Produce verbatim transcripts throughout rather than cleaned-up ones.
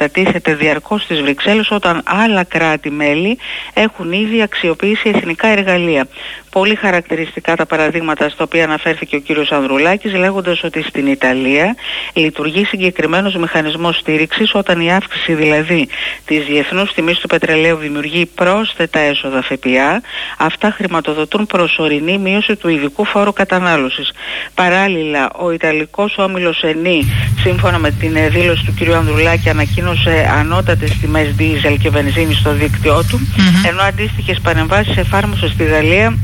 μετατίθεται διαρκώς στις Βρυξέλλες, όταν άλλα κράτη-μέλη έχουν ήδη αξιοποιήσει εθνικά εργαλεία. Πολύ χαρακτηριστικά τα παραδείγματα στα οποία αναφέρθηκε ο κύριος Ανδρουλάκης, λέγοντας ότι στην Ιταλία λειτουργεί συγκεκριμένος μηχανισμός στήριξης, όταν η αύξηση δηλαδή της διεθνούς τιμής του πετρελαίου δημιουργεί πρόσθετα έσοδα ΦΠΑ, αυτά χρηματοδοτούν προσωρινή μείωση του ειδικού φόρου κατανάλωσης. Παράλληλα, ο Ιταλικός όμιλος Eni, σύμφωνα με την δήλωση του κύριου Ανδρουλάκη, ανακοίνωσε ανώτατες τιμές δίζελ και βενζίνη στο δίκτυό του, mm-hmm. ενώ αντίστοιχες παρεμβάσεις εφάρμοσε στη Γαλλία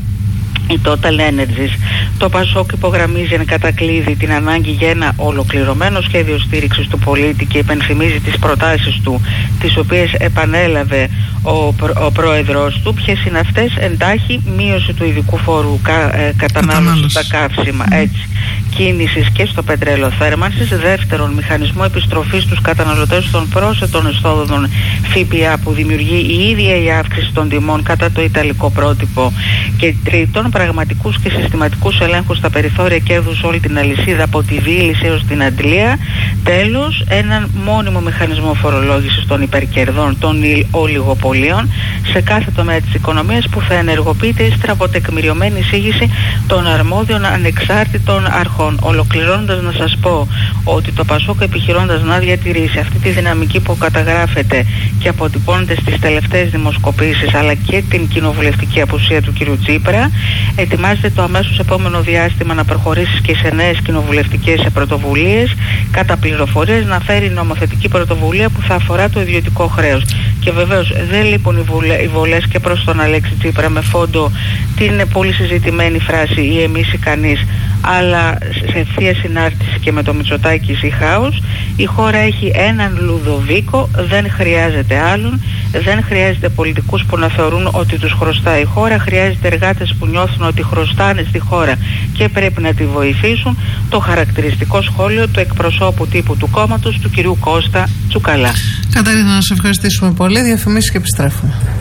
η Total Energies. Το ΠΑΣΟΚ υπογραμμίζει εν κατακλείδη την ανάγκη για ένα ολοκληρωμένο σχέδιο στήριξης του πολίτη και υπενθυμίζει τις προτάσεις του, τις οποίες επανέλαβε ο, ο πρόεδρος του. Ποιες είναι αυτές? Εντάχει, μείωση του ειδικού φόρου κα, ε, κατανάλωσης στα καύσιμα, mm. έτσι, κίνησης και στο πετρέλαιο θέρμανσης. Δεύτερον, μηχανισμό επιστροφής στους καταναλωτές των πρόσθετων εσόδων ΦΠΑ που δημιουργεί η ίδια η αύξηση των τιμών κατά το ιταλικό πρότυπο. Και τρίτον, πραγματικούς και συστηματικούς ελέγχους στα περιθώρια κέρδους σε όλη την αλυσίδα, από τη δίληση έως την αντλία. Τέλος, έναν μόνιμο μηχανισμό φορολόγησης των υπερκερδών των ολιγοπολίων σε κάθε τομέα της οικονομίας, που θα ενεργοποιείται ύστερα από τεκμηριωμένη εισήγηση των αρμόδιων ανεξάρτητων αρχών. Ολοκληρώνοντας, να σας πω ότι το ΠΑΣΟΚ, επιχειρώντας να διατηρήσει αυτή τη δυναμική που καταγράφεται και αποτυπώνεται στις τελευταίες δημοσκοπήσεις, αλλά και την κοινοβουλευτική απουσία του κ. Τσίπρα, ετοιμάζεται το αμέσως επόμενο διάστημα να προχωρήσει και σε νέες κοινοβουλευτικές πρωτοβουλίες. Κατά πληροφορίες, να φέρει νομοθετική πρωτοβουλία που θα αφορά το ιδιωτικό χρέος. Και βεβαίως δεν λείπουν οι, βουλε, οι βολές και προς τον Αλέξη Τσίπρα, με φόντο την πολύ συζητημένη φράση «ή εμείς ή κανείς», αλλά σε ευθεία συνάρτηση και με το Μητσοτάκη ή χάος. Η χώρα έχει έναν Λουδοβίκο, δεν χρειάζεται άλλον, δεν χρειάζεται πολιτικούς που να θεωρούν ότι τους χρωστάει η χώρα, χρειάζεται εργάτες που νιώθουν ότι χρωστάνε στη χώρα και πρέπει να τη βοηθήσουν. Το χαρακτηριστικό σχόλιο του εκπροσώπου τύπου του κόμματος, του κυρίου Κώστα Τσουκαλά. Καταρίνα, να σε ευχαριστήσουμε πολύ. Διαφημίσεις και επιστρέφουμε.